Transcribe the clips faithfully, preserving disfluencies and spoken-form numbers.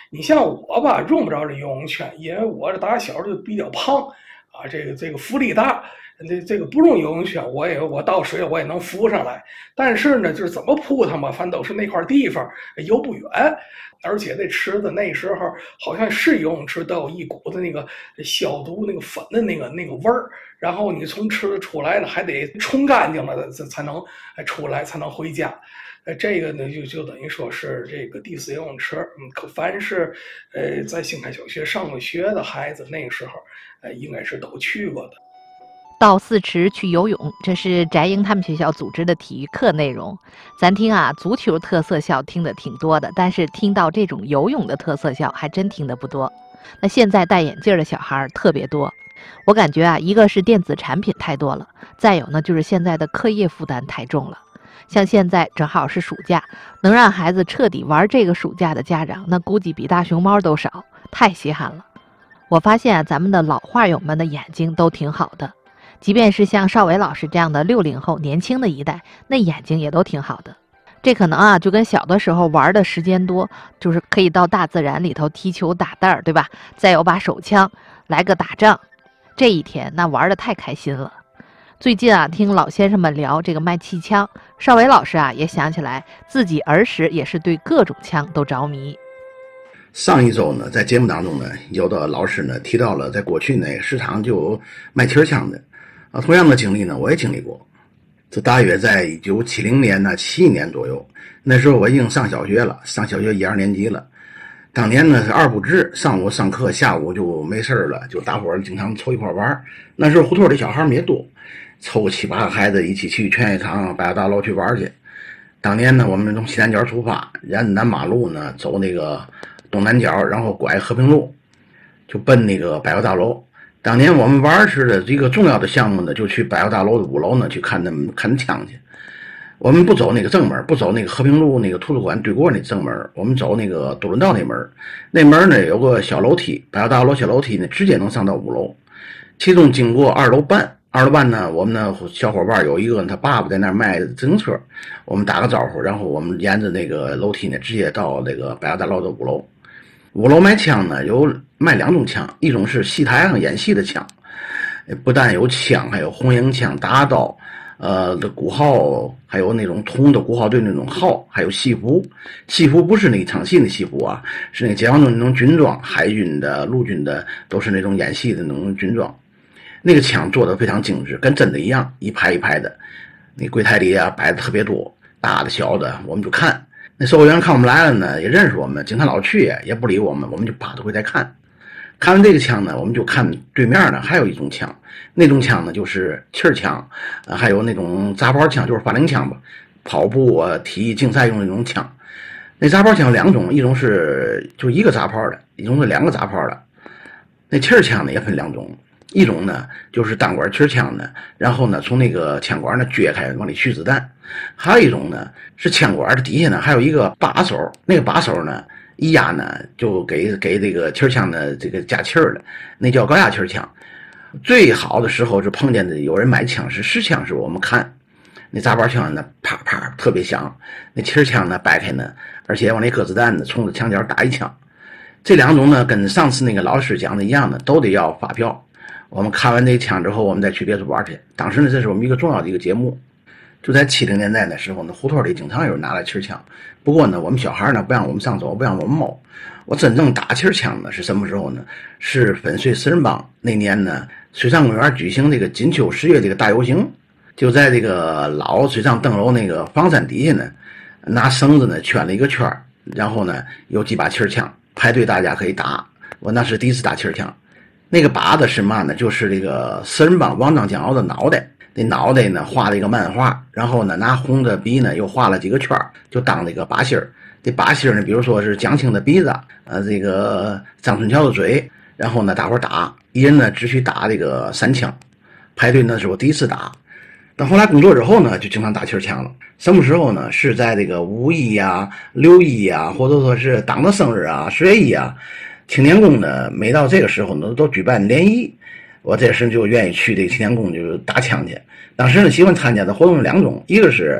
你像我吧，用不着这游泳圈，因为我这打小就比较胖啊，这个这个浮力大，这这个不用游泳圈，我也我到水我也能浮上来。但是呢，就是怎么扑腾吧，反正都是那块地方游不远，而且这池子那时候好像是游泳池都有一股子那个消毒那个粉的那个那个味儿，然后你从池子出来呢，还得冲干净了才能出来，才能回家。呃，这个呢就就等于说是这个第四游泳池，嗯，可凡是呃在新开小学上过学的孩子，那个时候呃应该是都去过的。 到四池去游泳，这是翟英他们学校组织的体育课内容。咱听啊，足球特色校听的挺多的，但是听到这种游泳的特色校还真听得不多。那现在戴眼镜的小孩特别多，我感觉啊，一个是电子产品太多了，再有呢就是现在的课业负担太重了。像现在正好是暑假，能让孩子彻底玩这个暑假的家长，那估计比大熊猫都少，太稀罕了。我发现啊，咱们的老话友们的眼睛都挺好的。即便是像邵伟老师这样的六零后年轻的一代，那眼睛也都挺好的。这可能啊，就跟小的时候玩的时间多，就是可以到大自然里头踢球打蛋儿，对吧？再有把手枪，来个打仗，这一天那玩的太开心了。最近啊，听老先生们聊这个卖气枪，邵伟老师啊也想起来自己儿时也是对各种枪都着迷。 上一周呢，在节目当中呢，有的老师呢提到了，在过去呢市场就有卖气枪的。啊，同样的经历呢，我也经历过。这大约在一九七零年呢，七一年左右，那时候我已经上小学了，上小学一二年级了。当年呢是二不制，上午上课，下午就没事了，就大伙儿经常凑一块玩。那时候胡同里小孩也多，凑七八个孩子一起去劝业场、百大楼去玩去。当年呢，我们从西南角出发，沿着南马路呢走那个东南角，然后拐和平路，就奔那个百货大楼。当年我们玩时的一个重要的项目呢，就去百货大楼的五楼呢去看他们看枪去。我们不走那个正门，不走那个和平路那个图书馆对过那正门，我们走那个多伦道那门。那门呢有个小楼梯，百货大楼小楼梯呢直接能上到五楼，其中经过二楼半。二楼半呢，我们的小伙伴有一个他爸爸在那儿卖自行车，我们打个招呼，然后我们沿着那个楼梯呢直接到那个百货大楼的五楼。五楼卖枪呢，有卖两种枪，一种是戏台上演戏的枪，不但有枪，还有红缨枪、大刀，呃的鼓号，还有那种铜的鼓号队那种号，还有戏服。戏服不是那场戏的戏服啊，是那个解放军那种军装，海军的、陆军的都是那种演戏的那种军装。那个枪做的非常精致，跟真的一样，一排一排的。那柜台里啊摆的特别多，大的小的，我们就看。那售货员看我们来了呢，也认识我们，经常老去，也不理我们，我们就趴着柜台看。看完这个枪呢，我们就看对面呢还有一种枪，那种枪呢就是气儿枪，呃，还有那种杂包枪，就是发令枪吧，跑步啊、体育竞赛用的那种枪。那杂包枪有两种，一种是就一个杂炮的，一种是两个杂炮的。那气儿枪呢也分两种。一种呢就是单管气枪的，然后呢从那个枪管呢撅开往里蓄子弹。还有一种呢是枪管的底下呢还有一个把手，那个把手呢一压呢就给给这个气枪的这个加气儿了，那叫高压气枪。最好的时候是碰见的有人买枪是试枪时，我们看那杂包枪呢啪啪特别响，那气枪呢掰开呢，而且往那搁子弹呢冲着墙角打一枪。这两种呢跟上次那个老师讲的一样的，都得要发票。我们看完这枪之后，我们再去别处玩去。当时呢，这是我们一个重要的一个节目。就在七零年代的时候呢，胡同里经常有人拿来气枪。不过呢，我们小孩呢不让我们上手，不让我们摸。我真正打气枪呢是什么时候呢？是粉碎四人帮那年呢，水上公园举行这个金秋十月这个大游行，就在这个老水上灯楼那个房山底下呢，拿绳子呢圈了一个圈，然后呢有几把气枪排队，大家可以打。我那是第一次打气枪。那个靶子是嘛呢？就是这个四人帮王张江敖的脑袋，那脑袋呢画了一个漫画，然后呢拿红的笔呢又画了几个圈，就当那个靶心儿。这靶心儿呢，比如说是蒋清的鼻子，呃，这个张春桥的嘴，然后呢大伙儿打，一人呢只许打这个三枪。排队那是我第一次打，但后来工作之后呢，就经常打气枪了。什么时候呢？是在这个五一啊、六一啊，或者说是党的生日啊、十月一啊。青年宫呢，每到这个时候呢，都举办联谊，我这时就愿意去这个青年宫就打枪去。当时呢，喜欢参加的活动有两种，一个是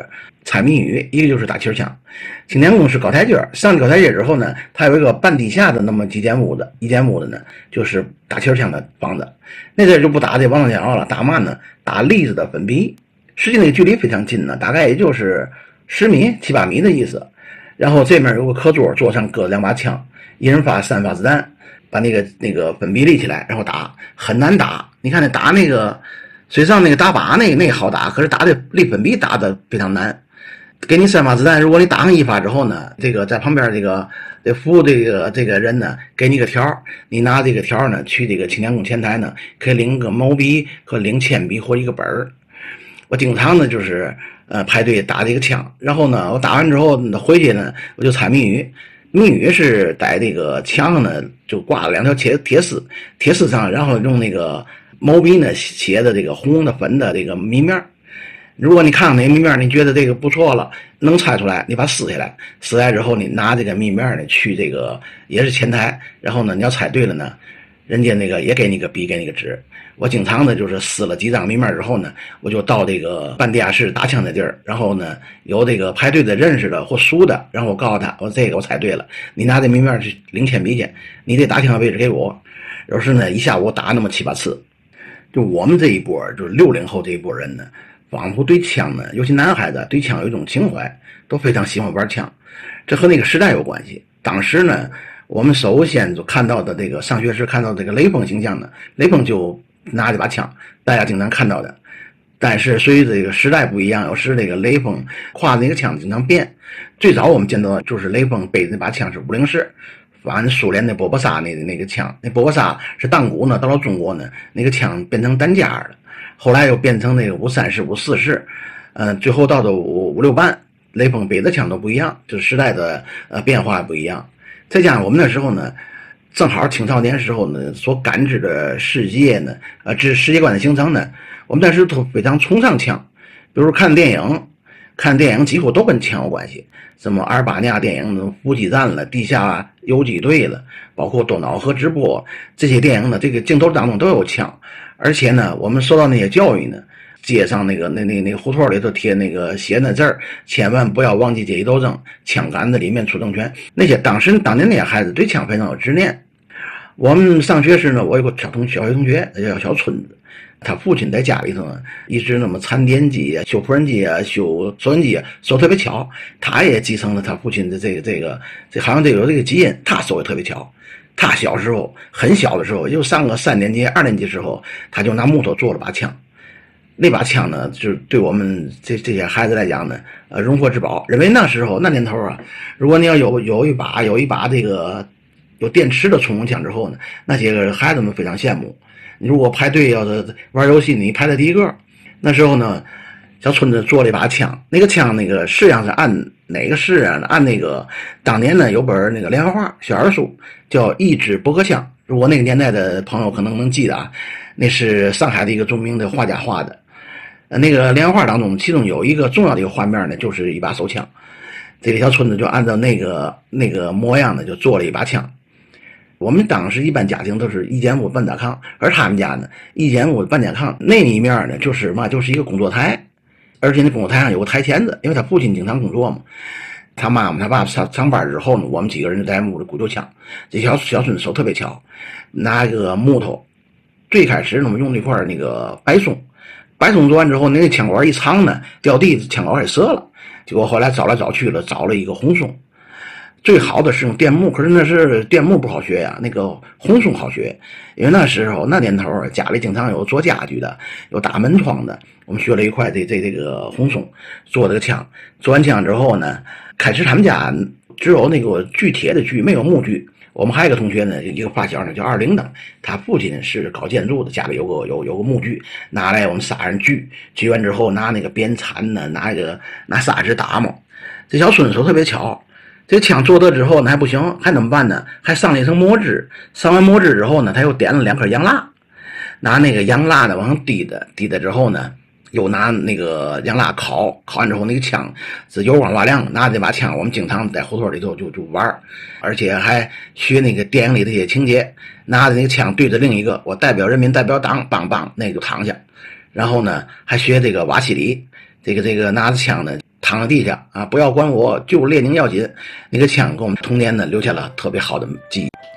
猜谜语，一个就是打气枪。青年宫是高台阶，上高台阶之后呢，它有一个半地下的那么几间屋子，一间屋子呢就是打气枪的房子。那阵就不打这王者荣耀了，打嘛呢？打栗子的粉笔，实际那个距离非常近呢，大概也就是十米、七八米的意思。然后这面有个课桌，桌上搁两把枪，一人发三发子弹，把那个那个粉笔立起来，然后打，很难打。你看那打那个水上那个打靶那个那个好打，可是打的立粉笔打的非常难。给你三发子弹，如果你打上一发之后呢，这个在旁边这个这服务这个这个人呢，给你个条，你拿这个条呢去这个青年宫前台呢，可以领个毛笔和领铅笔或一个本儿。我经常呢就是呃排队打这个枪，然后呢我打完之后回去呢我就猜谜语。谜语是在这个墙上呢就挂了两条铁铁丝，铁丝上然后用那个毛笔呢写的这个红的粉的这个谜面。如果你看看那个谜面，你觉得这个不错了，能猜出来，你把它撕下来，撕下来之后你拿这个谜面呢去这个也是前台，然后呢你要猜对了呢，人家那个也给你个笔，给你个纸。我经常的就是撕了几张谜面之后呢，我就到这个办地下室打枪的地儿，然后呢有这个排队的认识的或熟的，然后我告诉他，我这个我猜对了，你拿这谜面去领铅笔去，你这打枪的位置给我。有时呢一下午打那么七八次。就我们这一波，就是六零后这一波人呢，仿佛对枪呢，尤其男孩子对枪有一种情怀，都非常喜欢玩枪。这和那个时代有关系。当时呢，我们首先就看到的这个上学时看到这个雷锋形象呢，雷锋就拿着把枪，大家经常看到的。但是随着这个时代不一样，有时这个雷锋挎那个枪经常变。最早我们见到的就是雷锋背的那把枪是五零式。反苏联的波波沙那那个枪，那波波沙是当古呢，到了中国呢，那个枪变成单架了，后来又变成那个五三式、五四式，呃，最后到的五五六班，雷锋背的枪都不一样，就是时代的呃变化不一样。再加上我们那时候呢，正好青少年时候呢，所感知的世界呢，呃，这世界观的形成呢，我们那时候都非常崇尚枪，比如看电影。看电影几乎都跟枪有关系，什么阿尔巴尼亚电影、伏击战了、地下游击队了，包括多瑙河直播这些电影呢，这个镜头当中都有枪。而且呢，我们受到那些教育呢，街上那个那那那个胡同里头贴那个写那字儿，千万不要忘记阶级斗争，枪杆子里面出政权。那些当时当年那些孩子对枪非常有执念。我们上学时呢，我有个小同小学同学叫小春子。他父亲在家里头呢，一直那么缠电机啊、修缝机啊、修收音机啊，手特别巧。他也继承了他父亲的这个这个，这好像这有这个基因，他手也特别巧。他小时候很小的时候，就上个三年级、二年级时候，他就拿木头做了把枪。那把枪呢，就是对我们这这些孩子来讲呢，呃，荣获至宝。认为那时候那年头啊，如果你要有有一把有一把这个有电池的冲锋枪之后呢，那些个孩子们非常羡慕。如果排队要是玩游戏，你排在第一个。那时候呢，小村子做了一把枪，那个枪那个式样是按哪个式啊？按那个当年呢有本那个连环画小儿书叫《一支驳壳枪》，如果那个年代的朋友可能能记得啊，那是上海的一个著名的画家画的。那个连环画当中，其中有一个重要的一个画面呢，就是一把手枪。这个小村子就按照那个那个模样呢，就做了一把枪。我们当时一般家庭都是一间屋半甲炕，而他们家呢，一间屋半甲炕，那一面呢就是嘛，就是一个工作台，而且那工作台上有个台钳子，因为他父亲经常工作嘛，他妈妈他爸上上班之后呢，我们几个人就在屋里鼓秋枪。这小小孙子手特别巧，拿一个木头，最开始我们用那块那个白松，白松做完之后，那个枪管一长呢，掉地枪管也折了，结果后来找来找去了，找了一个红松。最好的是用电木，可是那是电木不好学呀，那个红松好学，因为那时候那年头家里经常有做家具的，有打门窗的，我们学了一块这这这个红松，做这个枪，做完枪之后呢，开始他们家只有那个锯铁的锯，没有木锯。我们还有一个同学呢，一个发小呢叫二铃铛，他父亲是搞建筑的，家里有个有有个木锯，拿来我们仨人锯，锯完之后拿那个鞭铲呢，拿一个拿砂纸打嘛。这小孙手特别巧。这枪做得之后呢还不行，还怎么办呢？还上了一层墨汁，上完墨汁之后呢，他又点了两颗洋蜡，拿那个洋蜡呢往上滴的，滴的之后呢，又拿那个洋蜡烤，烤完之后那个枪是油光瓦亮，拿这把枪我们经常在胡同里头就就玩，而且还学那个电影里的一些情节，拿着那个枪对着另一个，我代表人民代表党，梆梆那个就躺下，然后呢还学这个瓦西里，这个这个拿着枪呢躺在地下啊，不要管我，救列宁要紧。那个枪给我们童年呢留下了特别好的记忆。